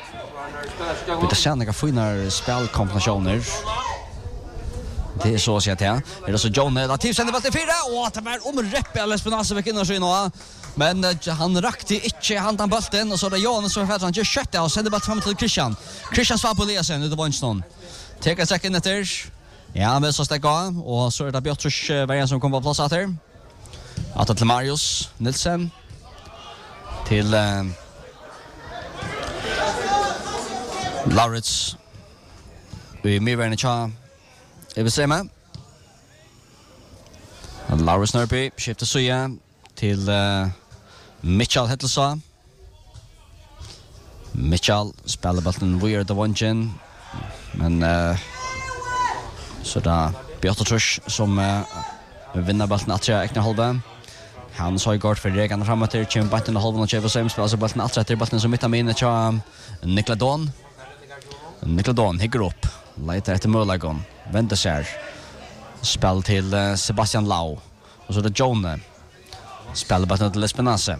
Vi tar sen några fina spelkombinationer. Det är så att säga det. Det är så John Latif sänder bollen till 4 och det var Reppe Lespenas fick in och så nu. Men han rakte inte handen bollen och så där Jonas som för han just shut och sänder bollen fram till Christian. Christian svarar på Lesen det var inte någon. Tar en second efter. Ja, men så stäcka och så är det Björtrus varje som kommer på plats här. Att till Marius Nilsen till Laurits. Vi mirrorna cha. Det vill säga med. Laurits Nörby skiftar Suja till Mitchell Hettelsa. Mitchell spelar bollen weird the one men så där Björtrus som vinner bollen att jag äkna halva. Han så går för regan framåt till Champion och halvan och Chevy Sims spelar bollen att sätta bollen som mittar in till Nikladon. Nikladon higger upp. Leiter efter Mölagon. Vänder sig. Spel till Sebastian Lau. Och så det John. Spelar bollen till Lespenace.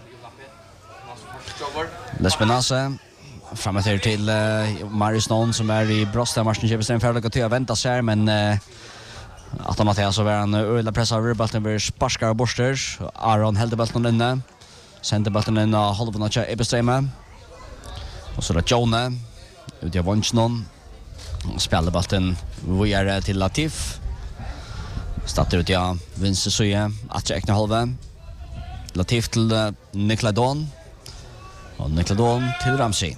Lespenace framåt till Marius Non som är i bröstmatchen Chevy Sims för att gå vänta sig men att Mattias så var han öla pressar över bollen över sparskar och borster. Aaron held bollen inne. Sände bollen in och halvan av Ebestrema. Och så det Jonah ut i Vonchnon. Spelar bollen vidare till Latif. Startar ut ja vänster sida att räkna halva. Latif till Nikladon. Och Nikladon till Ramsey.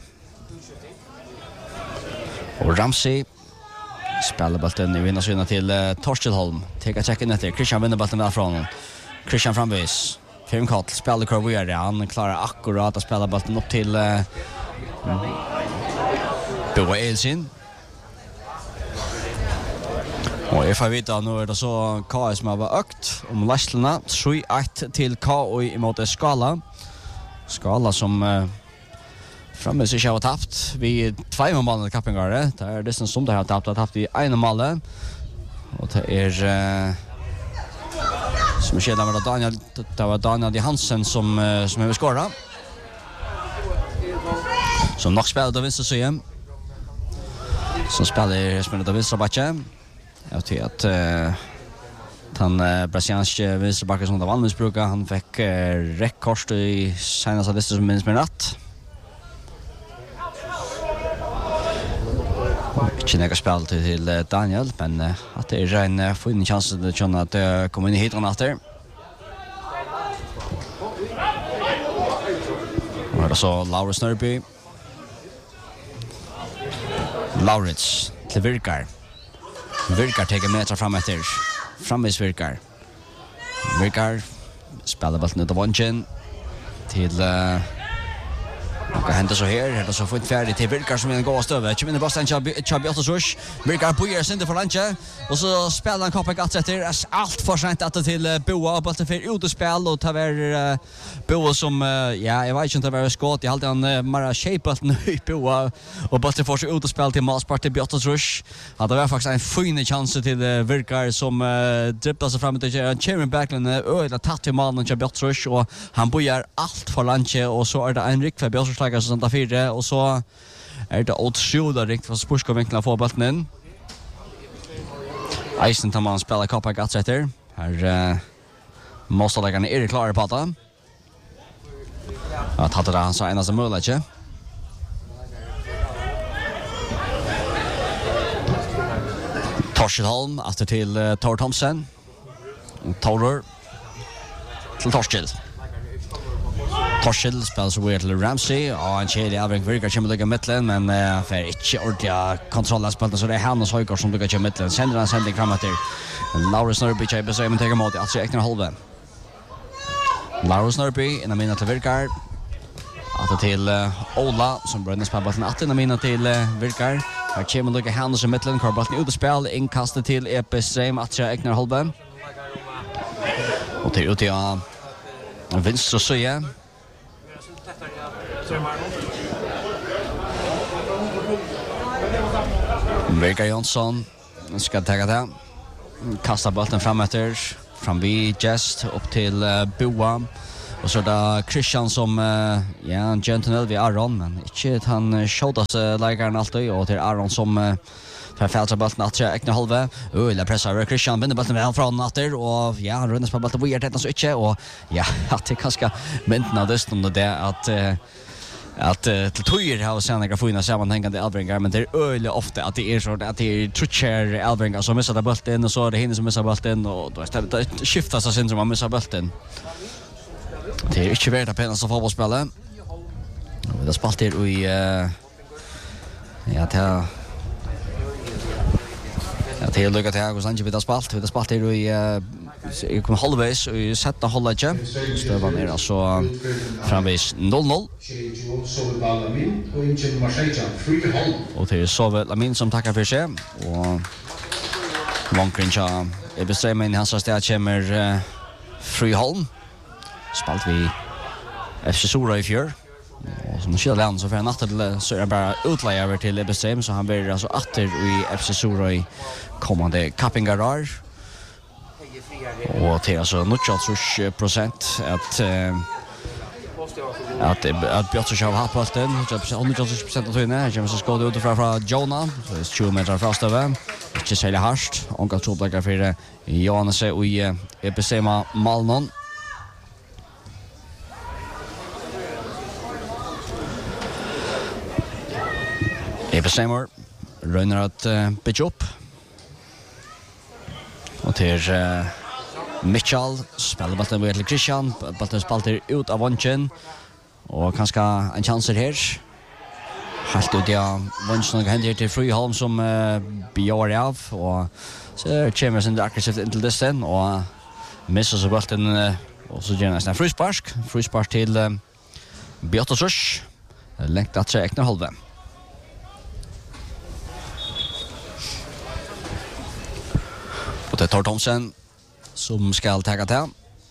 Och Ramsey spelar bollen i vinner syna till Torstelholm. Tar checken efter Christian vinner bollen därifrån. Christian framvis. Film Kott spelar kurvigare. Han klarar akkurat att spela bollen upp till Boa Elsin. Och if I vet nu är det så KS som har ökt om Lashlena 3-1 till KI emot Skala. Skala som framme sig har tappat vi 2 mål i kappingare. Det är det som det har tappat i en mål. Och det är som skedde med Daniel, det var Daniel Hansen som har skorat. Som nog spelade av vänster sidan. Som spelade av vänstra backen. Jag tror att han brasilianske vänsterbacken som det vanligtvis brukar, han fick rekord i senaste listan som minns med rätt. Inte några spel till Daniel, men att det är en fin chans att komma in i hit efter. Och det är så Laurits Nörby. Laurits till Virkar. Virkar tar meter fram efter. Framvis Virkar. Virkar spelar bollen ut av Vonchen till vad händer så här? Det är så fint färdigt till Virkar som är en god stöve. Kommer in i bossen Chabi Ottosrush. Virkar böjer sig inte för lanche. Och så spelar han koppen gatt efter. Allt för sent att till Boa och bollen för ut och spel och tar över Boa som ja, jag vet inte vad det skott. Jag hade han mera shape nu i Boa och bollen får sig ut och spel till Malspart till Ottosrush. Hade var faktiskt en fin chans till Virkar som dribblar sig fram till Chairman Backlund öde tatt till målen Chabi Ottosrush och han böjer allt för lanche och så är det en rikt för Björnslager som tar 4 och så är det åtskjuda rikt för Sporskovinklarna får bollen in. Eisen tar man spelar Kappa Gatsetter. Här måste lägga ner klara på det. Att hade det han så ena som möjligt. Torskelholm efter till Tor Thomsen. Toror till Torskild. Torskild spelar så vidare till Ramsey och en kedja av Virkar kommer ligga mittlen men för inte ordentliga kontroller spelar så det är han och Söjgård som ligger i mittlen. Sänder han sändning framåt till Laurits Nörby i besöken tar emot att se äkna halva. Laurits Nörby innan mina till Virkar. Att till Ola som bränner spelbollen att innan mina till Virkar. Här kommer ligga han i mittlen, kvar bollen ut och spel, inkastet till Ebestrem att se äkna halva. Och till ut i vinst och söja. Virkar Jonsson ska ta det. Kasta bollen fram efter fram vid Jest upp till Boa. Och så där Christian som ja, gentle vi Aron men inte han showdas lägaren alltid och till Aron som för fälta bollen att jag ekna halva. Eller pressar Christian vinner bollen väl från natter och ja, han rundar på bollen vi är det så inte och ja, att det kanske menten av det stund det att till tojer har sen några fina sammanhängande Elbringar men det är öle ofta att det är så att det är trutcher Elbringar som missar bollen och så är det hinner som missar bollen och då är det skiftas så syns man missar bollen. Det är inte värt att penna som fotbollsspelare. Och det spalt det i ja det är lyckat här och sen vi det spalt det i kom halvvägs och sätta hållet. Stövan är alltså framvis 0-0. Och det är så Lamin som tackar för sig och Vankrincha är bestämd i hans stad kommer Friholm. Spalt vi FC Sora i fjör. Och som skiljer land så för natten så är det bara utleja över till Ebesheim så han blir alltså åter i FC Sora i kommande Kappingarar. Och det är alltså 93% att Björtsjö har haft bollen. 100% av tiden. Kommer så skåda utifrån från Jona. Så det är 20 meter frastöver. Inte särskilt harst. Onka troblekar för Johannes och i Ebesheim Malnon. Ebesheimor rönner att bitcha upp. Och till Mitchell spelar bollen till Christian. Bollen spalter ut av Vonchen. Och kanske en chans här. Helt ut ja, Vonchen händer till Friholm som bejar av. Och så kommer sin aggressivt in till dessen. Och missar så bollen. Och så gör nästan frispark till Björtosrush. Längt att sig ekna halva. Och det tar Thomsen som ska ta det.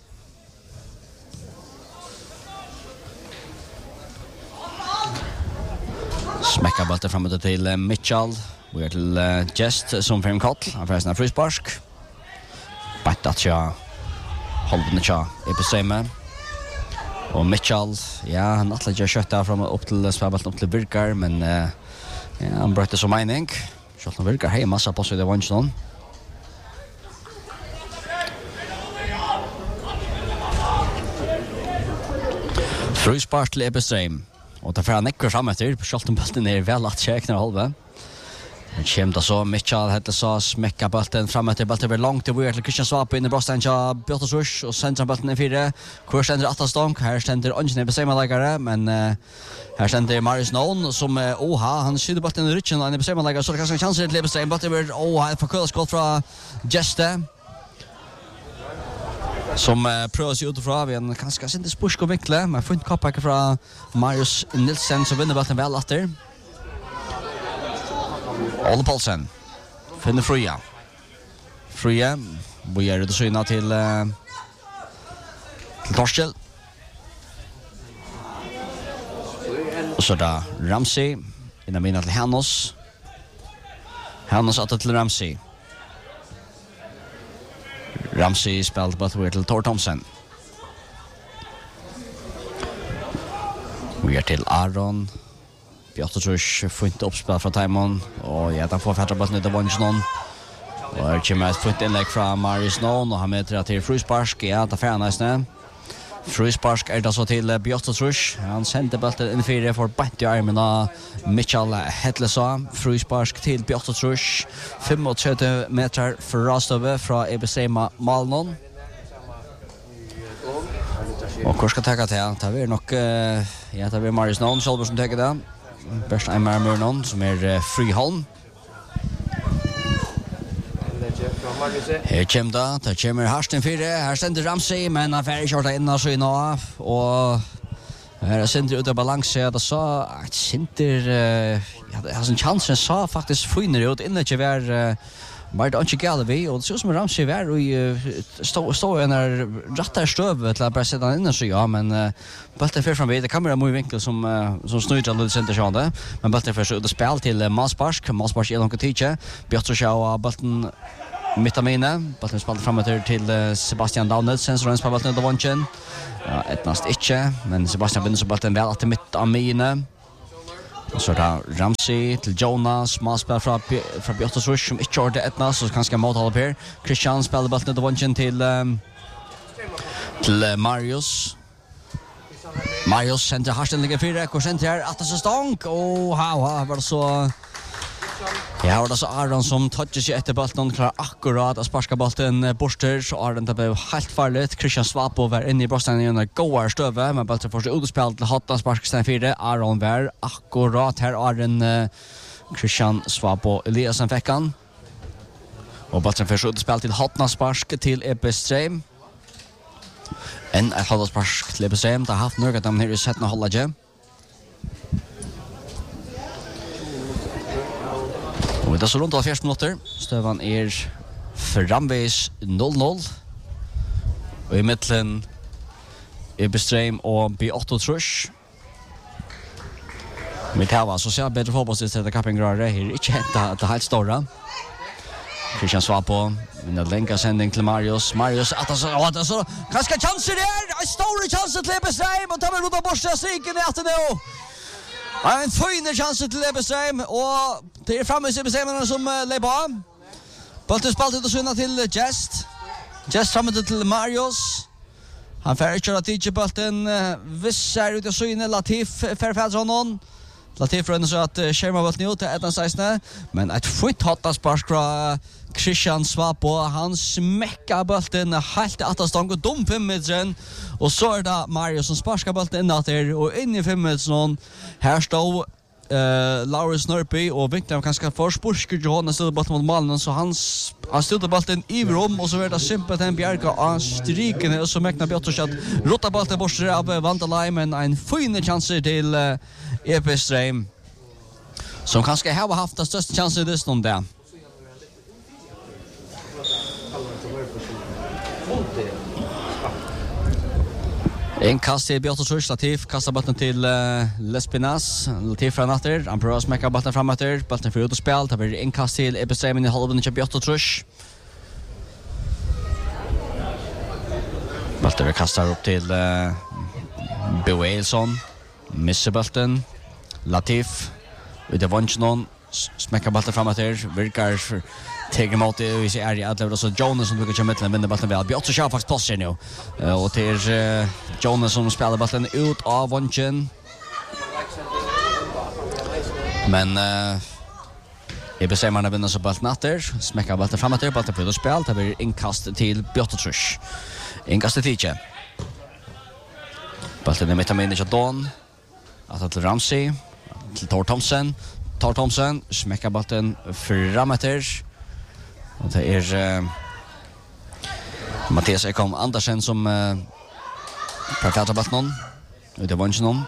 Smäcka bollen framåt till Mitchell. Vi är till Jest som fem kall. Han får en frispark. Battat ja. Hållden ja. Ebesheim. Och Mitchell, ja, han attlar jag kötta från upp till spelbollen upp till Virkar men ja, han bröt det som mening. Själva Virkar har en massa på sig det Vonchen. Frispark till Ebesheim. Och därför han neckar fram efter. Schaltenbollen är väl att käkna halva. Men kämta så Mitchell hade så smäcka bollen fram efter bollen över långt över till Christian Swap in i bröstet av Björtosrush och sen bollen i fyra. Kvar ständer Attastonk. Här ständer Ungen Ebesheim-lägare men här ständer Marius Noon som han skjuter bollen i rutschen och Ebesheim-lägare så det kanske en chans till Ebesheim. Bollen över ett förkullskott från Jeste. Som prövar sig utifrån. Vi har ganska inte spursk och vinkle. Men får inte kappa från Marius Nilsen som vinner bollen väl efter. Olle Paulsen finner Fria. Vi är ute syna till Torskjell. Och så där Ramsey. Innan vinner till Hannos. Hannos att till Ramsey. Ramsey spelade bollen till Tor Thomsen. Vi är till Aron. Björtosrush får inte uppspel från Taimon. Och ja, han får färra bollen till Vonchen. Och här kommer ett fint inlägg från Marius Noon. Och han möter till frispark. Ja, det är färna. Frispark är det så till Björtosrush. Han sänder bollen in i fyra för bänt i armen av Mitchell Hedlesa. Frispark till Björtosrush. 35 meter frastöver från Ebesheim Malnon. Och hur ska ta det? Det är nog ja, det är Marius Noon själv som tar det. Bäst Eimar Murnon som är Friholm. Här kommer Harsten 4. Här ständer Ramsey men han färdig kört innan så innan. Och här är Sinter ute av balans. Det sa att Sinter ja, en chansen sa faktiskt finner ut innan det var bara det inte gale vi. Och det ser ut som Ramsey var och stod en rättare stöv till att bara sätta innan så ja. Men bollen för fram vid. Det kan vara mycket vinkel som snurrar lite Sinter sjönde. Men bollen för så ut spel till Masparsk. Masparsk är långt tidigt. Björtsjö och bollen Mittamine, bollen spalt framåt till Sebastian Daunel, sen så spelar bollen då vanchen. Ja, etnast inte, men Sebastian vinner så bollen väl att Mittamine. Och så där Ramsey till Jonas, småspel från Björtos Rush som inte gjorde etnast, så kanske mot hålla på. Christian spelar bollen då vanchen till Marius. Marius sender Harsten ligger 4% här att så stånk och var så. Ja, och det så Aron som touchar sig efter bollen klar akkurat att sparka bollen borster, så Aron det blev helt farligt. Christian Svapo var inne i brösten i en goar stöve, men bollen får sig utspel till Hatta sparksten 4. Aron var akkurat här Aron Christian Svapo Eliasen veckan. Och bollen får sig utspel till Hatta spark till Ebestrem. En Hatta spark till Ebestrem, det har haft några dem här i sätten att hålla det. Och det är så runt av 4 minuter. Stövan framvis 0-0. Och i mitten Ebestrem och B8 Trush. Mitt här var så ser bättre fotbollsstället kappingrare. Här är inte det helt stora. Christian Svapo. Med en länka sändning till Marius. Marius att så kanske chanser där. En stor chans till Ebestrem. Och tar med Roda Borsta striken i att nu. En fin chans till Ebestrem och det är framme i Ebestrem som lägger bollen spaltat och synna till Just framme till Marius. Han får köra till bollen vissar ut och synna Latif förfälls honom. Latif rör så att skärma bollen ut till 1-16, men ett fint hatta spark från Christian Svapo. Han smäckar bollen helt att stånga och dom 5 meter. Och så är det Marius som sparkar bollen inåt där och in i 5 meter. Här står Laurens Nörby och vinklar kanske för spursker Johannes stod bollen mot målen, så han stod bollen i rum och så är det simpelt en Bjarka av striken och så mäknar Björtos att rotta bollen bort av Vandalaj, men en fin chans till Ebestrem som kanske har haft den största chansen i det stund där. En kast till Björtos Rush, Latif kastar bollen till Lespinas. Latif från efter, han prövar att smäcka bollen framåt där. Bollen för ut och spel, det blir en kast till Ebestrem i halvan till Björtos Rush. Bollen kastar upp till Boelsson. Missar bollen. Latif ut av vanchen, smäcker bollen framåt där. Virkar Teger mot det vi ser i Adler och så Jonas som brukar köra mitten vinner bollen väl. Björn så kör faktiskt pass nu. Och det är Jonas som spelar bollen ut av vanchen. Men Ebestrem vinner så bollen natter, smäcker bollen framåt där, bollen på spel, det blir inkast till Björn Trush. Inkast till Tiche. Bollen i mitten in i Don. Att till Ramsey, till Tor Thompson smäcker bollen framåt där. Och det är Mattias Ekholm Andersen som perfekta bollen ut av vanchen.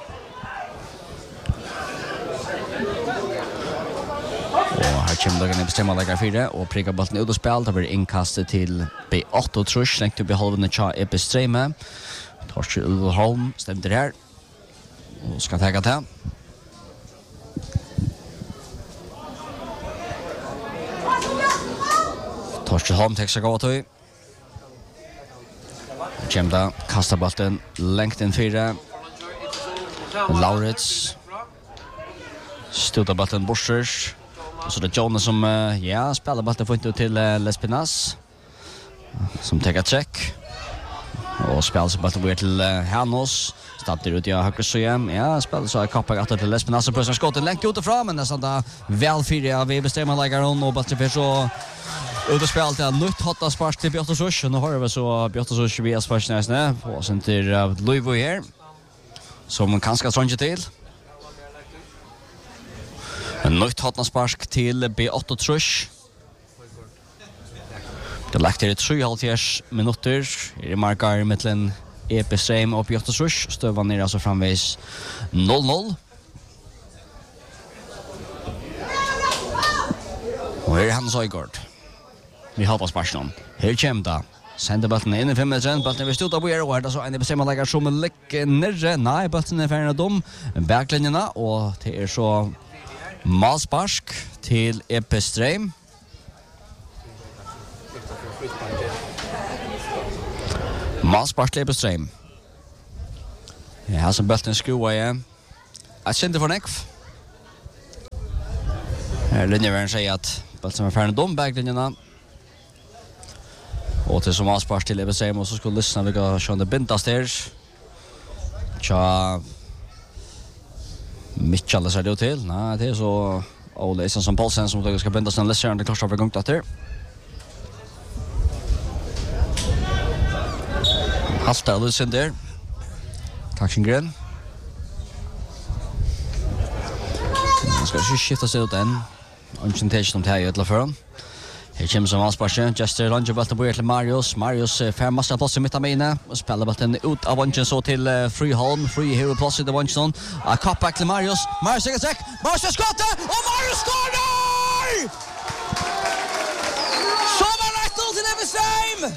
Och här kommer dagen i bestämma lägger 4 och prickar bollen ut och spel. Det blir inkastet till B8 Trush, längt upp i halvan till Ebestrem. Torsten Ulholm stämmer här och ska ta det. Torsten Holm tar sig gott ut. Kämpa kastar bollen längt in 4. Laurits stöter bollen borsters. Och så det Jonas som spelar bollen får inte ut till Lespinas som tar ett check. Och spelar så bollen går till Hanos. Startar ut i höger så igen. Ja, spelar så kappar att till Lespinas och pressar skottet längt ut och fram, men nästan där väl 4 av bestämmer lägger hon och bollen för så ut och spelar till nytt hotta spark till Björtos Rush. Och nu har vi så Björtos Rush via sparksnäsne på center Louisville här. Som kanske strånge till. En nytt hotta spark till B8 Trush. Det lagt i 3,5 minuter. I markar mellan Ebestrem och Björtos Rush. Stövan ner alltså framvis 0-0. Och här är Hans Øygård. Vi hoppas Barcelona. Här kommer det. Sender bollen in i 5 meter. Bollen vi stod av och här så en bestämmer lägger som lägger nere. Nej, bollen är färdig dom. Backlinjerna och det är så Malspark till Ebestrem. Malspark Lebestrheim. Ja, här som bulten skruvar igen. Jag kände för nekv. Linjevärden säger att bulten var färdig dom baglinjerna. Och till som Malspark till Lebestrheim och så skulle lyssna vilka sjönde bintas där. Tja... Mitchell ser det ut till. Nej, det är så... Ole Isansson Paulsen som ska bindas den lyssnaren till Kloster för gångt efter. Halta Lucien där. Kaxengren. Nu ska vi skifta sig ut än. Ungen tage som tar ut för. Här kommer som avsparsen. Jester Ranger bollen på till Marius. Marius får massa plats i mitten inne och spelar bollen ut av Ungen så till Friholm. Fri hero plats i Ungen. A cutback till Marius. Marius säger säck. Marius skottar och Marius scorar! Så var rätt till Lebestrheim.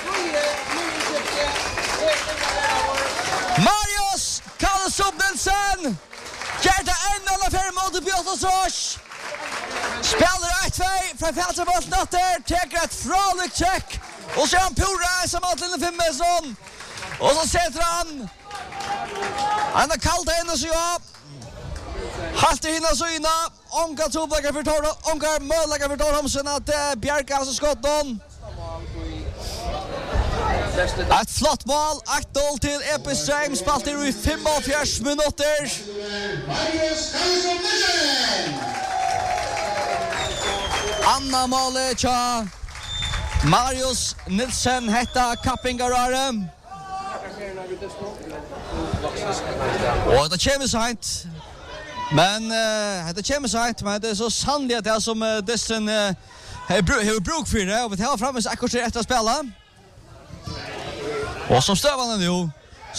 Marius Karlsson Nilsen Gerda Ennala för mot Björnsås. Spelar 1-2 från Fältbollen efter. Tar ett fröligt check. Och så han pura som att Lille Fimmesson. Och så sätter han. Han har kallt in och så ja. Halter hinna så inna. Onka Tobaga för Torra. Onka Möllaga för Torromsen att Bjärka alltså skotton. Ett flott mål, 1-0 till Lebestrheim, spalter i 45 minuter. Anna målet tja Marius Nilsen hetta kappingarare. Och det kommer sent. Men det kommer sent, men det är så sannligt att det är som Destren har bruk för det. Och vi tar fram så akkurat efter att spela. Och som stövande nu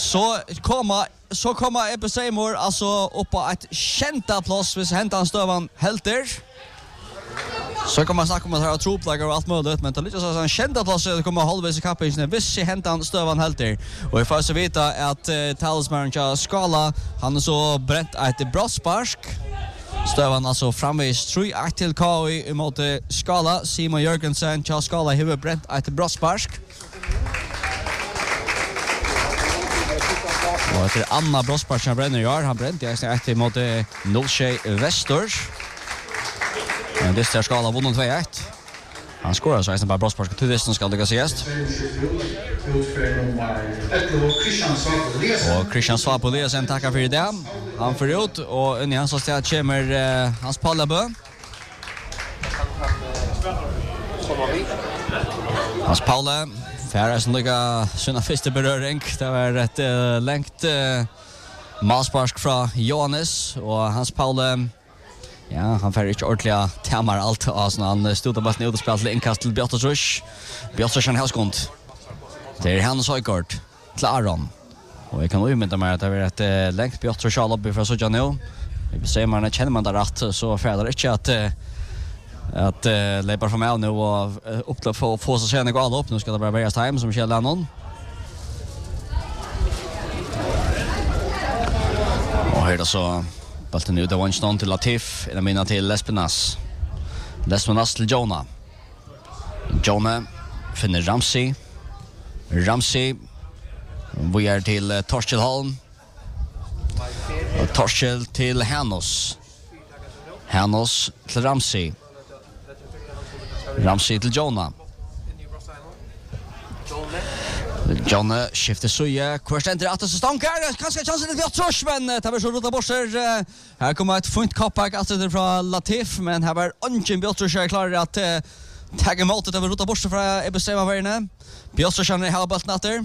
så kommer Lebestrheim alltså upp på ett känta plats hvis hentan stövan helter. Så kommer man snacka om att ha troplager och allt möjligt, men det är lite så en kända plats att komma halvvägs i kappingen hvis hentan stövan helter. Och jag får så veta att talsmannen till Skala, han är så bränt ett brottspark. Stövan alltså framvis 3-1 till KI emot Skala. Simon Jörgensen till Skala har bränt ett brottspark. Och det är Anna Brospark som bränner i år. Han bränt jag efter mot Nolsjö Väster. Men det är Skala vunnit 2-1. Han skorar så bara Brospark till Västern ska lyckas gäst. Och Christian Svapolé sen tackar för det. Han får ut och in i hans stad kommer Hans Pallabö. Hans Paula Färre som lycka sina första beröring. Det var ett längt malspark från Johannes och Hans Paula. Ja, han färre inte ordentliga tämar allt. Alltså han stod och bara ut och spelade till inkast till Björtrush. Björtrush är en helskont. Det är Hans Højgaard till Aron. Och jag kan nog mynda mig att det var ett längt Björtrush all från Sodja nu. Vi ser man känner man där rätt så färre inte att leipar från mig nu och upp få så sen gå alla upp. Nu ska det bara börja time som Kjell Lennon. Och här då så bollen ut av Winston till Latif, eller mina till Lespenas. Lespenas till Jonah. Jonah finner Ramsey. Ramsey vi är till Torshäll Holm. Och Torshäll till Hannos. Hannos till Ramsey. Ramsey till Jonah. Jonah skiftar suje. Kvarstenter att det stankar. Kanske chansen till Björtrush, men det var så rota borser. Här kommer ett fint kappback alltså från Latif, men här var Ungen Björtrush klar att tagga emot det. Det var rota borser från Lebestrheim var inne. Björtrush har hela bollen efter.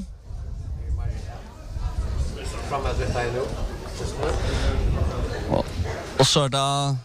Och så där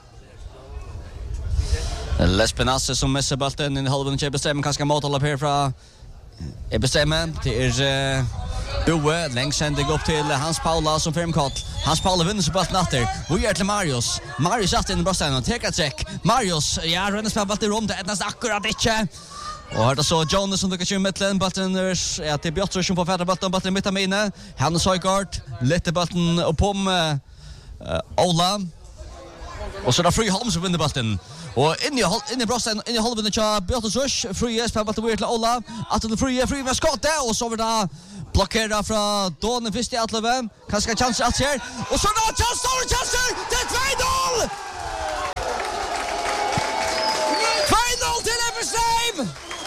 Lespenas som missar bollen i halvan till Lebestrheim, kanske mål upp här från Lebestrheim. Det är Boe längsändning upp till Hans Paula som femkott. Hans Paula vinner så bollen efter. Vi är till Marius. Marius satt in i brösten och tar ett check. Marius, ja, ränner spelar bollen runt det nästan akkurat inte. Och här då så Jonas som lyckas i mitten. Bollen är till Björtrush som får färda bollen i mitten med inne. Hans Højgaard lite bollen upp om Ola. Och så där Fri Holm som vinner bollen. Och in i brossen in i halvan av Björtus Rush. Fri spelar bollen till Ola. Att det Fri med skott där och så var det blockerar från Don första i Atleve. Kanske chans att här. Och så då stor chans det är 2-0. 2-0 till Eversheim.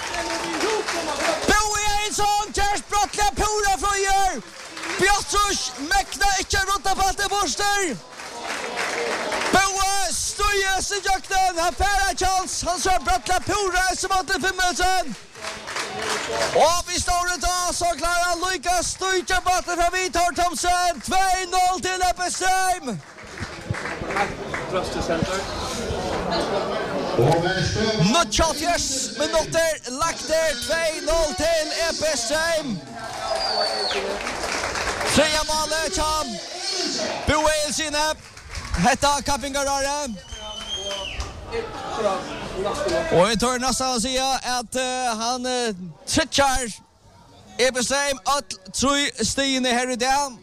Bojason Kjers Brottla Pura Fröjer. Björtus mäkta inte rota på det borster. Boa stöjer sig jakten. Han färrar chans. Han kör Brottla Pura som åter 5 minuter. Och vi står idag så klarar Lucas Stöjer botten från Vitor Thomsen. 2-0 till Eversheim. Nutchaltjes minuter lagt där 2-0 till Eversheim. Tredje målet kom Boel sina hetta Kappingarare. Och vi tar nästan att säga att han trittar Eversheim att tre stegen här i dag.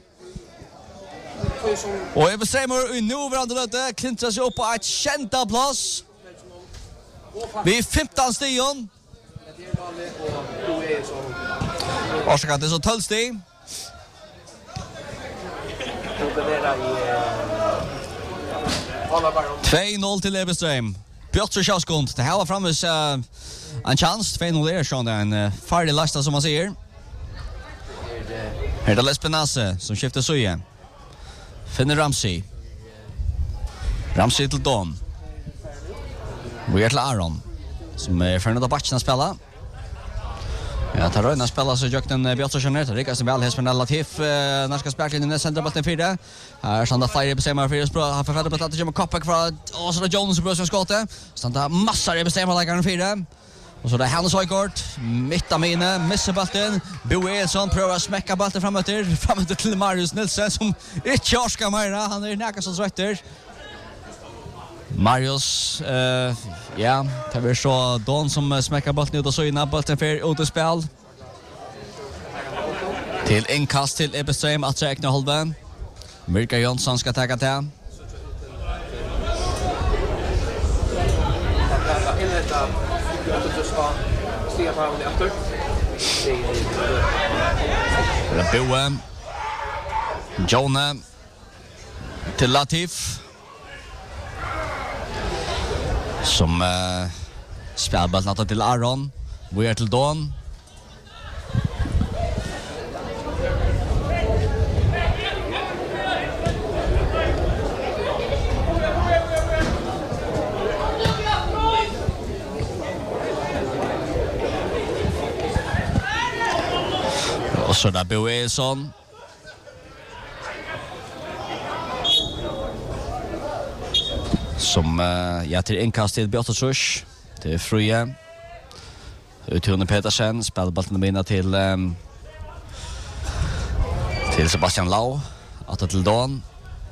Och Eversheim är nu varandra klintrar sig upp på ett kända plats. Vi är 15 stegen. Orsaka det är så 12 steg. Två 0 till Eversheim. Piotr Schaskund. Det här var framvis en chans. 2-0 är sån en farlig lasta som man säger. Här är det Lespenasse som skiftar så igen. Finner Ramsey. Ramsey till Don. Vi är till Aron. Som är för att batchen att spela. Ja, tar röjna spela så jöknen Björtsson känner till. Rikas väl Hespen Latif. När ska spela in i centralbollen 4. Här standa flyger bestämmer för just bra. Han förfärder på att det kommer Koppek för och så där Jones som bröstar skottet. Standa massor i bestämmer lägaren 4. Och så där Hannes Højgaard mitt av mine missar bollen. Bo Elsson prövar att smäcka bollen framåt till Marius Nilsson som inte orskar mer. Han är näka så rätter. Marius ja, det var så Don som smäckar bollen ut och så innan bollen för ut i spel. Till inkast till Eversheim att räkna halva. Mirka Jönsson ska ta det. Boe. Jonah till Latif. Som spelar bollen till Aron. Vi är till Don. Och så där Bo Elsson. Som jag till inkast till Björtus Rush. Det är Fröje. Uthune Petersen spelar bollen mina till Sebastian Lau. Att till Don.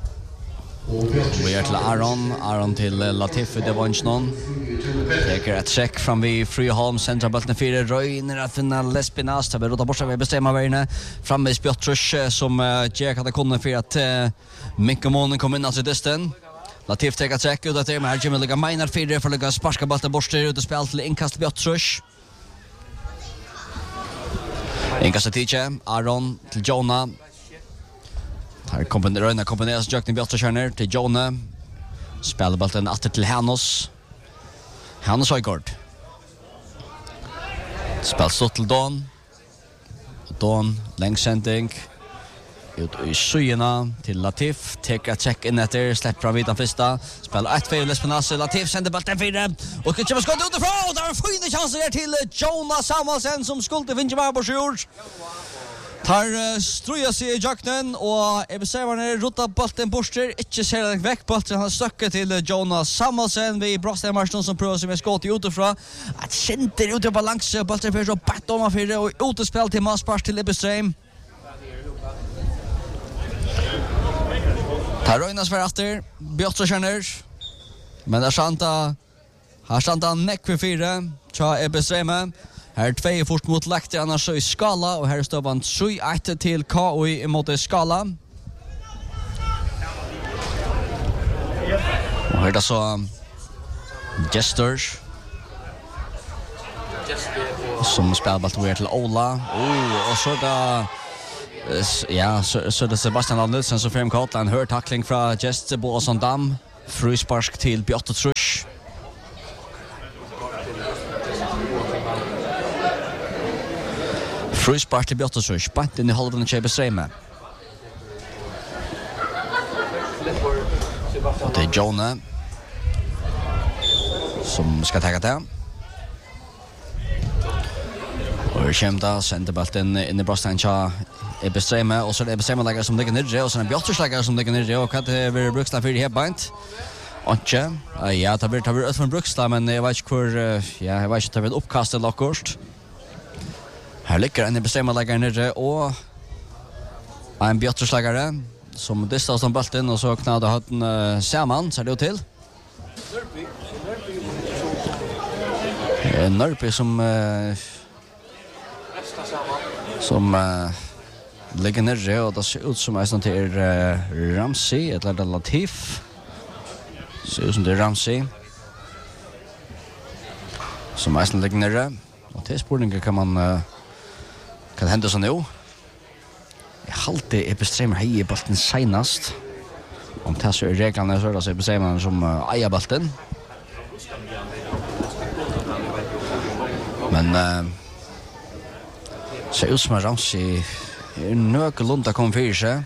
Vi är till Aron till Latif i Devonchnon. Teker ett check fram vid Friholm, centralbollen 4, Röjner att finna Lespinas, det blir råda borta vid bestämma vägarna. Fram med Björtrus som Jack hade kunnat för att Mikkomonen kom in alltså i dysten. Latif teker ett check ut att det, men här kommer ligga Meinar 4 för att ligga sparska bollen borta ut och spel till inkast Björtrus. Inkast till Aron till Jonah. Här kombineras Jökning Björtrus till Jonah. Spelar bollen åter till Hannes Højgaard. Spel stått till Don längsändning. Ut i skyarna till Latif. Teker ett check in efter. Släpper fram vidan första. Spelar 1-2 Lespenasse. Latif sänder bollen 4. Och ska komma skott utifrån. Och där är en fin chans där till Jonas Samuelsen som skulle vinna Marborsjord. Tar struja sig i jakten och Eversheim rota bollen borster. Inte ser den väck bollen. Han stöcker till Jonas Samuelsen vid Brostheim Marston som prövar sig med skott utifrån. Att känner ut i balans. Bollen för så batt om för och återspel till Maspars till Eversheim. Tar Röjnas för efter. Björtsson känner. Men där stanta näck för 4. Tja Eversheim. Här 2 först mot Lakter, annars så i Skala. Och här står man 7-1 till KOI mot Skala. Och här så Gesters som spelar ball till Ola. Och så där ja, så det Sebastian Andersen som fem kallar en hör tackling från Gest Båsson Dam. Fryspark till Björte Trusch. Fryspark till Björte Trusch. Bant in i halvan och Bestreme. Och det är Jonah som ska ta det. Och Kemda sänder bollen in i Brastancha Bestreme och så är Bestreme lägger som ligger nere och så är Björte lägger som ligger nere och att det blir Bruksla för det här bant. Och ja, det blir ut från Bruksla men jag vet inte hur jag vet inte det blir uppkastat lockost. Här ligger en Bestreme lägger nere och en Björte lägger som distar som bollen och så knädde han Saman så det till. Nörpi som ligger nere och det ser ut som att det är Ramsey eller Latif. Ser ut som det är Ramsey som är ligger nere och till spårningen kan hända så nu. Jag halte Bestreme hej bollen senast. Om det så är reglerna så är det Bestreme som äger bollen. Men ser ut som att Ramsey är någorlunda kom för sig.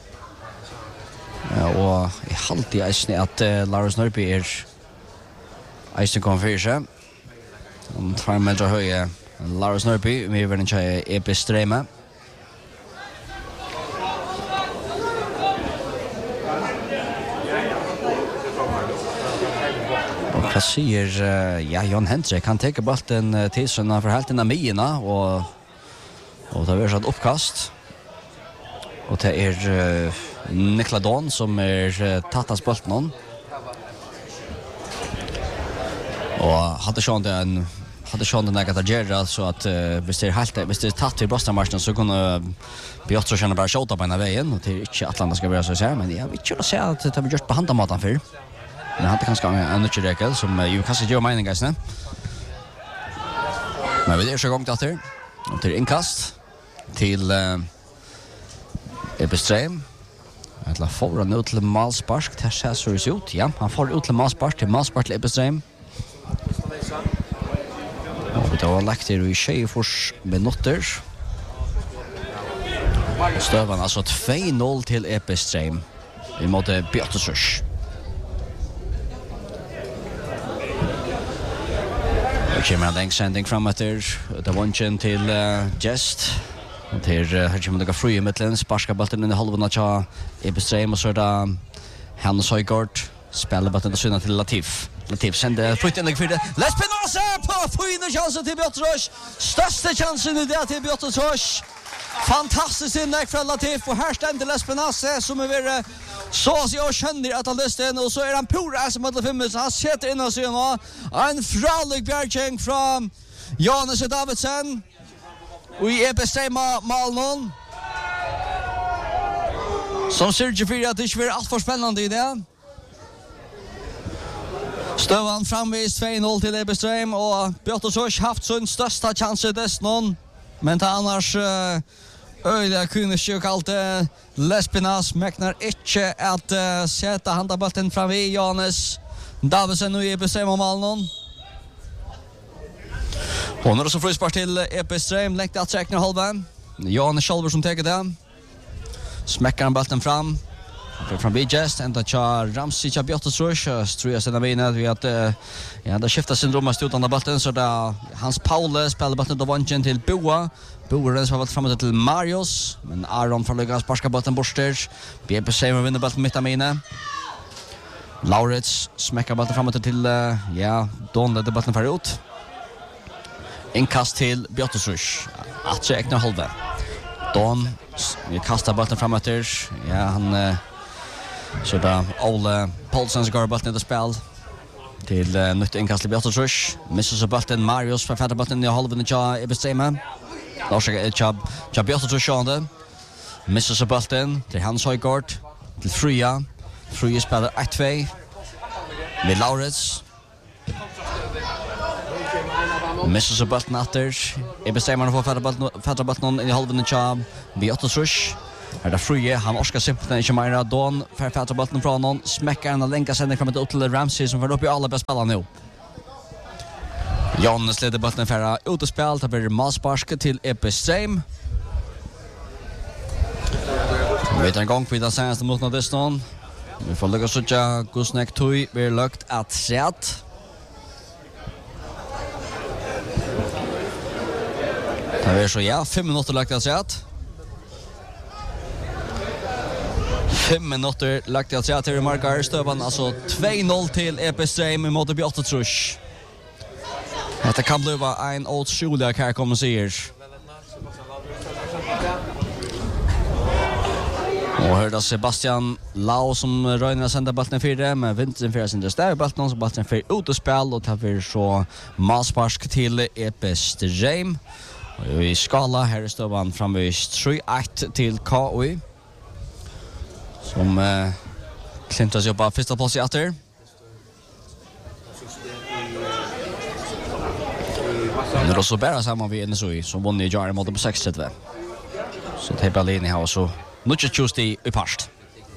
Och jag halte eisen att Lars Nörby är eisen kom för sig. Om 2 meter höje Lars Nörby med över den tjeje Bestreme. Jag säger ja, Jon Hendrik kan ta bollen till såna för helt innan mina och det blir så ett uppkast. Och det är Niklas Don som är tattas bollen. Och hade Sean den där Gerard så att hvis det är tatt till Brostadmarschen så kunde Björn känna bara skjuta på den vägen och till inte Atlanta ska vara så här men jag vill ju säga att det har gjort på handamaten för. Men han kanske en nytt regel som ju kanske gör meningen guys, ne? Men vi är så gångt efter. Och till inkast till Bestreme. Eller får han ut till Malspark. Det ser så ut. Ja, han får ut till Malspark till Bestreme. Och det var lagt i 24 minuter. Stövan alltså 2-0 till Bestreme. Vi måste Björte Trusch. Kommer en sändning framåt där. Det var en till Gest. Och där har kommer några fri i mitten. Sparska bollen in i halvan av Bestreme och så där Hannes Højgaard spelar bollen och synar till Latif. Latif sänder flytt in för det. Lespinosa på fina chansen till Björte Trusch. Största chansen i det till Björte Trusch. Fantastiskt inlägg från Latif och här ständer Lespinosa som är så jag känner att han lyssnar och så är han pura som att 5 minuter han sätter in och så en fralig bjärgning från Jonas Davidsen och i Bestreme Malnon som ser för att det inte blir allt för spännande i det. Stövan framvis 2-0 till Bestreme och Björte Trusch haft sin största chans i dessutom men ta annars Öjda kunde sjuk allt Lespinas mäknar inte att sätta handabollen fram vid Jonas Davidsen nu i Bestreme Malnon. Och när det så fryspark till Bestreme längtar att räkna halvan. Jonas Schalver som tar det. Smäckar han bollen fram. Från Bigest ända till Ramsey till Björte Trusch. Tror jag sedan vi att vi att ja det skiftar syndrom att utan bollen så där Hans Paule spelar bollen då vann till Boa. Boren som har varit framåt till Marius men Aron får lägga sparska bollen borster. Bestreme vinner bollen mitt amine. Laurits smäckar bollen framåt till ja Don det bollen för ut. Inkast till Björte Trusch. Att räkna halva. Don kastar bollen framåt där. Ja han så där Ole Paulsens går bollen i spel till nytt inkast till Björte Trusch. Missar så bollen Marius för fattar bollen i halvan i Bestreme. Lars Björte Trusch sjönde. Missar så bollen till Hans Højgaard till Fria. Fria spelar 1-2. Med Laurits. Missar så bulten atter. Bestämmer för färdra bulten i halven tja. Vi 8-3. Här Fruje, han orskar simpelthen ikke mer. Dawn för färdra bulten från någon. Smäcker han och länkar sändning fram ut till Ramsey som får upp i alla bästa spelare nu. Jonas leder bulten för utespel. Det blir Masparsk till Epistrem. Vi tar en gång på den senaste mot Nordistan. Vi får lyckas utja Gusnek Tui blir lagt att sätt. Det är så 5 minuter lagt att sätt. 5 minuter lagt att sätt till markar stövan alltså 2-0 till Epistrem mot Björtotrush. Det kan bli en åtskjulig här kommer säger. Och hörde Sebastian Lau som röjnar sända bulten 4 med Vincent 4 sin stäv bulten så bulten 4 ut och spel och tar vi så Masparsk till Epistrem. Och i skala här står man framvis 3-8 till KOI. Som klintar sig upp på första plats i åter. Nu är det så bara samman vid NSOI som vann i Jari mot på 6-3. Så det är Berlin i här så nu just i past.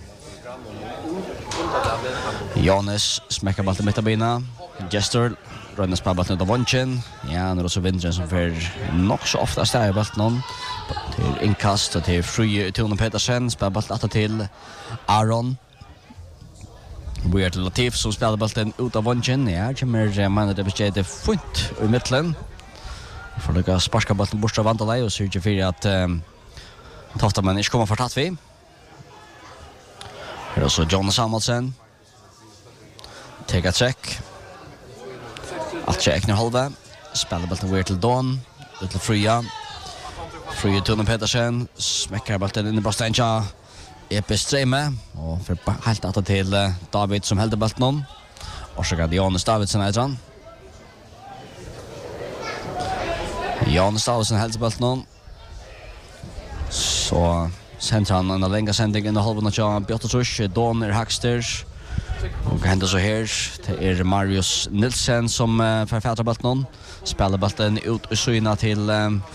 Jonas smäcker bollen mitt av bina. Gestor rönnar spelbollen av Vonchen. Ja, nu är det så Vindren som för nog så ofta stäger bollen till inkast och till Fruje Tone Petersen. Spelbollen att till Aron. Vi är till Latif som spelar bollen ut av Vonchen. Ja, kommer man det besked fint i mitten. För lyckas sparka bollen bort av Vandalej och syrker för att Toftaman ikke kommer for tatt vi. Her er også John Samuelsen. Tega trekk. Atje Ekner halve. Spiller bulten over til Dawn. Ut til Frya. Frya Tone Petersen. Smekker bulten inn i Brastenja. Epistreme. Og for helt atter til David som helder bulten om. Orsaka Jonas Davidsen heter han. Jonas Davidsen helder bulten om. Så sender han en länga sändning i halvan av Björtotrush. Dawn Hackster. Och händer så här. Det Marius Nilsen som författar bulten. Spelar bulten ut och syna till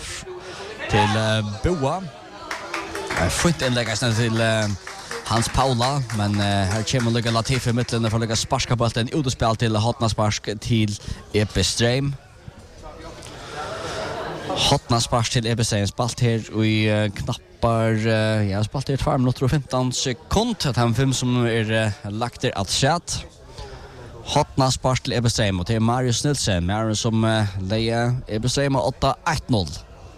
Boa. Fint inlägg till Hans Paula. Men här kommer Luka Latif i mitten för att lyckas sparska bulten ut och spela till Hotnasparsk till Epistrem. Hotnasparsk till Epistrem. Spalt här i knappar. Spalt här 2 minuter och 15 sekunder. Det är 5 som lagt där att sätt. Hotnasparsk till Epistrem och det Marius Nilsen. Marius som lägger Epistrem 8-1-0.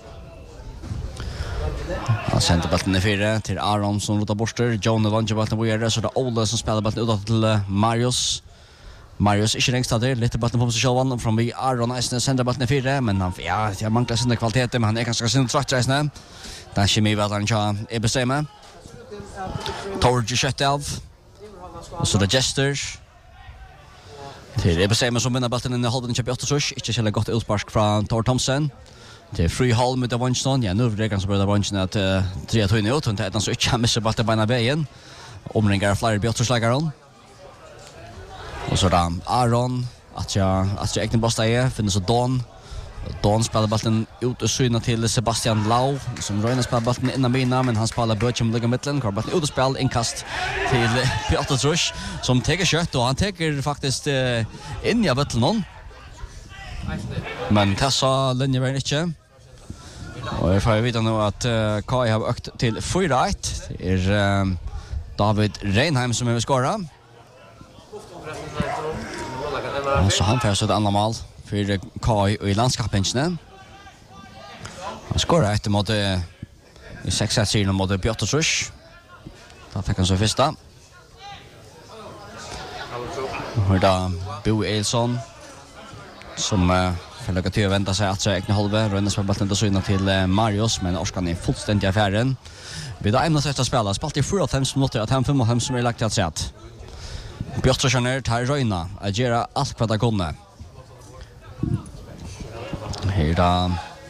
Han sänder bollen i 4 till Aron som rotar borster. John launcher bollen vidare så det är Ola som spelar bollen utåt till Marius. Marius är längst där lite bollen på sig själv från vi Aron nästan sänder bollen i 4 men han jag manglar sin kvalitet men han är ganska sin trakt nu. Den kemi väl han kör Epistrem. Torge Shettelv. Så det gestures. Till Epistrem som vinner bollen i halvan av Björtotrush. Inte så gott utspark från Tor Thomsen. Det fri hall med Davonston. Ja, nu är det ganska bra Davonston att 3-2 ut och inte så inte missar bara beina vägen. Omringar fler Björtotrush-lägaren. Och så där Aron att jag egentligen bara stäger finns så Dawn spelar bollen ut och syna till Sebastian Lau som röjnar spelar bollen innan mina men han spelar Bötchen ligger mitten kvar bollen ut och spel inkast till Björtotrush som tar kött och han tar faktiskt in i bollen. Men Tessa linje var inte. Och jag får veta nu att Kai har ökt till 4-1. Det är David Reinheim som är skåra. Så han får så ett annat mål för Kai i landskapsbenchen. Han skårar efter mot i 6-1 mot Björtotrush. Då fick han så första. Och då Bo Elsson som för att lycka vänta sig att jag egna halva rönnas på bollen till syna till Marius men Orskan är fullständigt affären. Vi då ämnar sätta spela spalt i 4-5 minuter att 5-5 som är lagt att sätt. Björtosjärner tar röjna att göra allt vad det kunde. Här då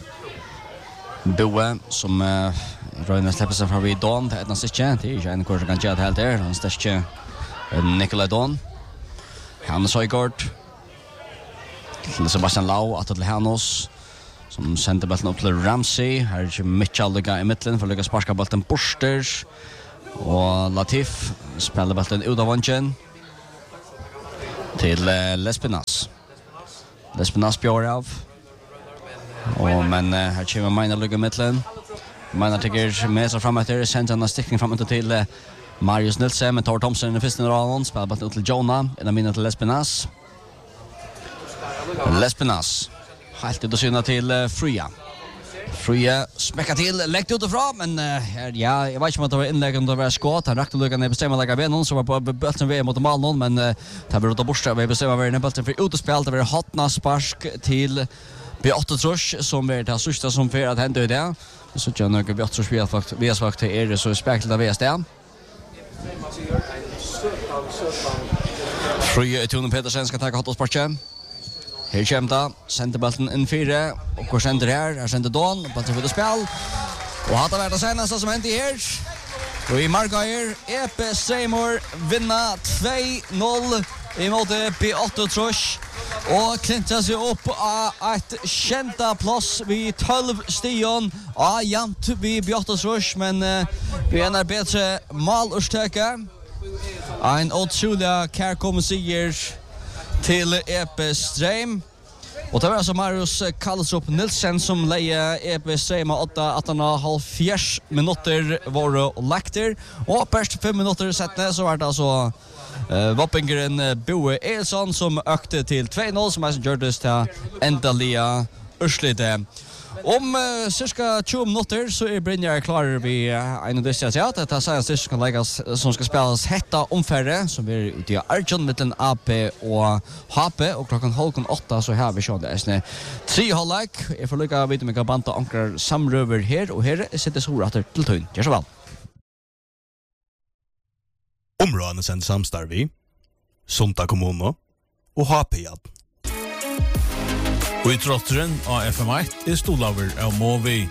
Boe som röjna släpper sig från vid Dawn det är inte en kurs kan göra helt där han stärker Nikolaj Dawn. Hannes Højgaard. Til Sebastian Lau, att till Hannes. Som sender bollen upp till Ramsey. Här är Mitchell lugga i mitten för att lycka sparka bollen borster. Och Latif spelar bollen ut av vanchen. Till Lespinas. Lespinas björ av. Men här kommer Maina lugga i mitten. Maina tycker med sig framåt där. Sender en stickning framåt till Marius Nilsen. Men tar Thompson i första raden. Spelar bollen ut till Jonah. En av mina till Lespinas. Lespinas. Helt ut och syna till Frya. Frya smäckar till, läggt utifrån, men ja, jag vet inte om det var inlägg om det var skott. Han rakte lugga ner bestämma lägga benen så var på bulten väg mot mål men det var ute borsta vi bestämma var bulten för utspel det var hotna spark till B8 Trush som är det sista som för att hända det. Så jag nog B8 Trush spel faktiskt vi har sagt är det så spektakulärt det är. Frya Tone Petersen ska ta hot sparken. Här kommer det, sender bollen in 4 och går sender här sender Don, bollen för spel. Och hade varit det senaste som hände här. Och i Margair, EP Seymour vinna 2-0 emot B8 Trush. Och klintar sig upp av ett kända plats vid 12 stion. Ja, jämt vid B8 Trush, men vi är bättre målstöka. En otroliga kärkommen siger till EP Stream. Och det var alltså Marius Karlsrup Nilsen som leie EP Stream 8,5 minuter var lagter. Och först 5 minuter sättne så var det alltså Vappingeren Boe Elsson som ökte till 2-0 som alltså gjordes till ändaliga urslitet. Om cirka 20 minuter så är Brynjar klar vid en av dessa teater. Det är senaste som kan läggas som ska spelas hetta omfärre som är ute i Arjun mellan AP och HP och klockan 7:30 så har vi sjön det är 3 halvlek. Jag får lycka vid med Gabanta ankar samröver här och här sitter Sorater till tön. Gör så väl. Områdene sender samstarv i Sunta kommune og HP-jad. Og i trotteren av FM1 stolaver av Movi.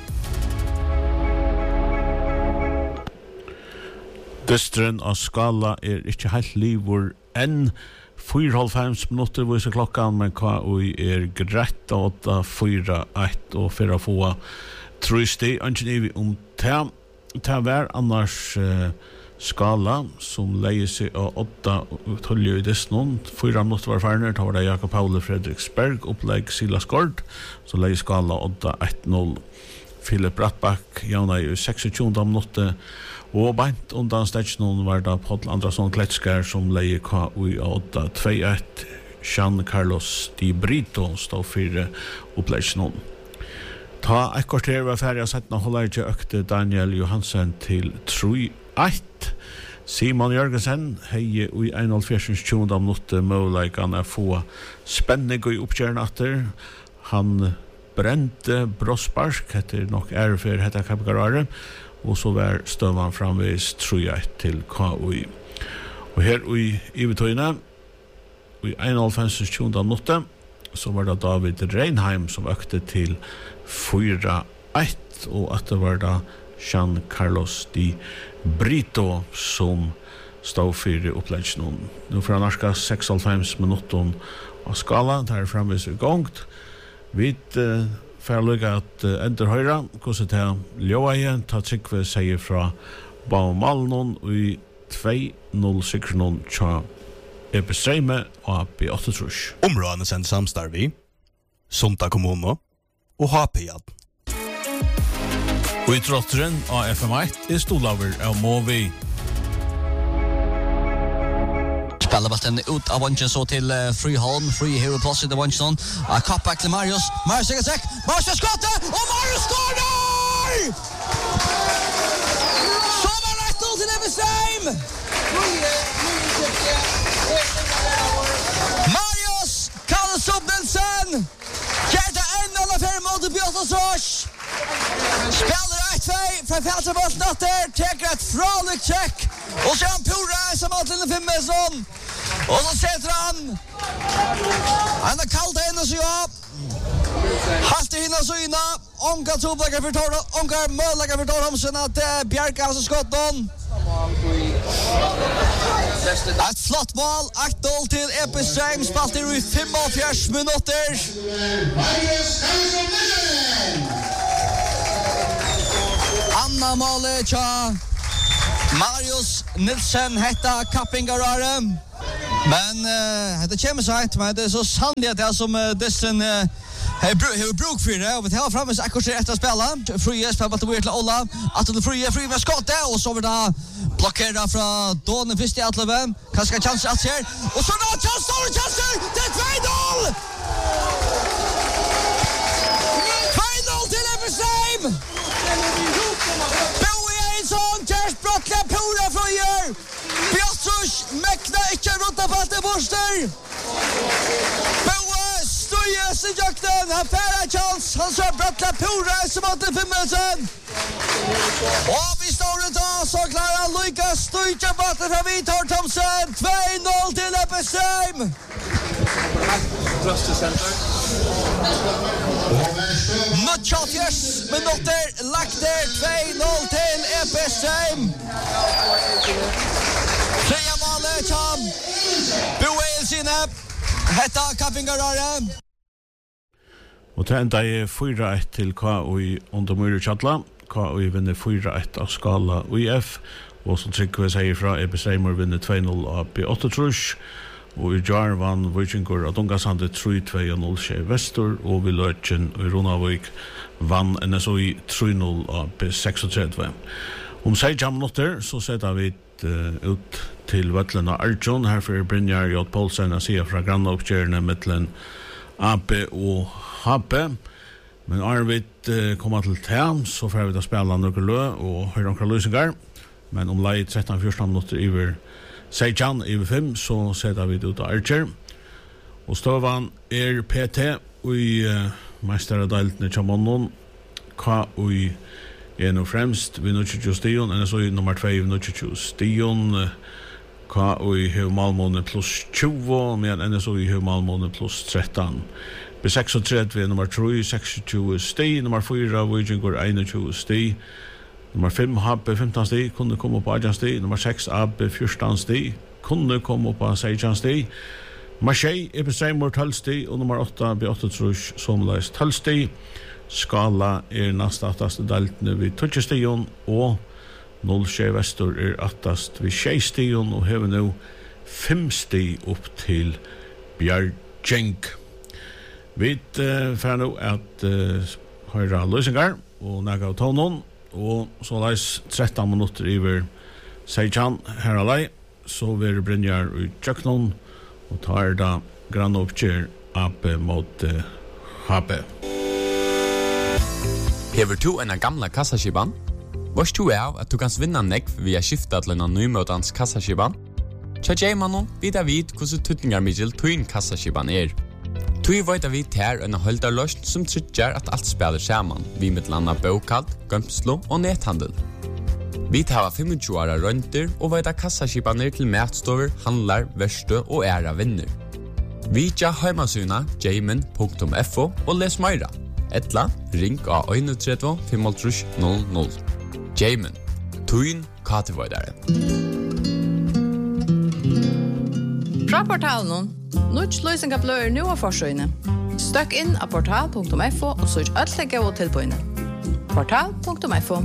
Døsteren av Skala ikke helt livor enn 4,5 minutter viser klokkan, men KUI greit 8, 4, 1 og 4 få trusti. Angen om det var annars Skala som leier seg av 8 tolje i Disnån. 4 minutter var ferner, da var det Jakob Paule Fredriksberg, opplegg Silas Gård, så leier Skala 8-1-0. Philip Brattbakk, Jana i 26 minutter, og beint undan stetsen var det Paul Andrasson Kletskær som leier KUI 8-2-1. Jean Carlos Di Brito stod 4 oppleggen. Ta et kvarter var ferdig av 17 holder økte Daniel Johansen til 3-1. Simon Jørgensen hei i 41-20 minutter mulighetene få spenning i oppgjørnatter. Han brente brosspark etter nok for dette kapikarare, og så var støvann framvis 3-1 til KUI. Og her i Ivetøyene, i 51-20 minutter, så var det David Reinheim som økte til 4-1, og at det var da Jean Carlos Di Brito som stod 4 oppleggen. Nå får han norska 96 minutter av Skala, der framvis gongt. Vi får lukka at ender høyra, hvordan det er Ljøaie, ta Tryggve sier fra Baumalnon i 2-0 sikkernon tja Ebestreime og B8 Trush. Områdene sender samstarv i Sunta kommune og HP-jad. Og i trotteren av FM1 stolaver av Movi. Spelar bollen ut av vanchen så till Friholm. Free hero plus i the vanchen. Kappa till Marius. Marius är säker. Marius ska skotta och Marius scorar! Så var rätt till Eversheim. Marius Karlsson Nilsen. Gerda en av fem mot Björnsås. Spelar 1-2 från Fälterbollen där. Tar ett fralikt check. Och så han Pura som har till 5 meter. Och så sätter han. Han har kallt henne så ja. Halt hinna så inna. Onka toblaga för Torra. Onka mölaga för Torra. Sen att Bjärka så skott dem. Ett flott mål, 8-0 till Epistrheim, spalt i 45 minuter. Anna målet tja Marius Nilsen hetta kappingarare. Men det kommer sagt, men det så sannligt att det som dessen hur bruk för det och vi tar fram oss akkurat efter att spela. Frye spelar till till Ola. Att det frye med skott där och så var det blockerar från Don första i Atleve. Kanske chans att här. Och så då chans det är 2-0. 2-0 till Epistrheim. Bojason just brottla pura fröjer. Björsus mäkna inte runt på det borster. Stöjes i jakten, han färrar chans, han kör brottla pura som åter 5 minuter. Och vi står idag så klarar han lyckas stöja batten från Vitor Thomsen. 2-0 till Epistrheim. Nutchatjes minuter lagt där 2-0 till Epistrheim. Tredje målet som Boel sina hetta kappingarare. Och det enda är 4-1 till KUI under Myrkjatla. KUI vinner 4-1 av Skala UIF. Och så trycker vi säger fra Epistrheim vinner 2-0 av B8 og I jar vann Vikingur at Ungasande 3-2-0 skje Vestur, og vi løtjen i Ronavik vann NSOI 3-0 av B36. Om 16 minutter så setter vi ut til Vøtlena Arjun, herfor Brynjar J. Poulsen og sier fra grannoppkjørende mittelen AB og HB. Men Arvid kommer til Tam, så får vi da spela noen lø og høre noen løsninger. Men om lei 13-14 minutter iver Seijan iver 5, så setter vi ut av Archer. Og støvan PT i meisteradaltene Chamonnon, KUI nå fremst, vi nå 20 stion, NSOI nummer 2, vi nå 20 stion, KUI har malmåne plus 20, men NSOI har malmåne plus 13. B36 er nummer 3, 26 sti, nummer 4, Vikingur 21 sti, nummer 5, HB 15 sti, kunne komme opp på 18 sti, nummer 6, AB 14 sti, kunne komme opp på 16 sti, nummer 6, Epistrheim 12 sti, og nummer 8, B8 somleis 12 sti, Skala næst attast daltene vid 20 stion, og 0 skje Vestur attast vid 6 stion, og hever nå 5 sti opp til Bjargenk. Vi får nå at høyre løsninger, og nægge av tånen, og så leis 13 minutter iver Seijan her alai, så vil Brynjar i Tjøknon, og tar da grann oppkjør AP mot HB. Hever du en gamla kassaskiban? Varst du av at du kan vinna nekv via skifta til en nymøtans kassaskiban? Tja Jaymanon vidar vid hvordan tutningar middel tuin kassaskiban Tui veit vi ter en holdarløst som trykker at alt spiller sammen, vi med landa bokalt, gømslo og nethandel. Vi tar 25 åra rønter og veit kassaskipaner til matstover, handlar, verste og æra vinner. Vi tja heimasuna jayman.fo og les meira. Etla, ring av 31 500. Jayman, tuin katevoidare. Fra portalen Nuts løsninga blør nu av forsøyne. Støkk inn av portal.fo og søk alle gode tilbøyene. Portal.fo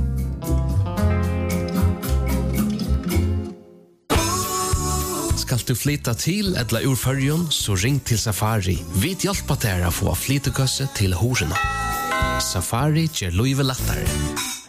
Skal du flytta til eller ur Førjun, så ring til Safari. Vi hjelper dere å få flyttekøsse til horene. Safari gjør livet lettere.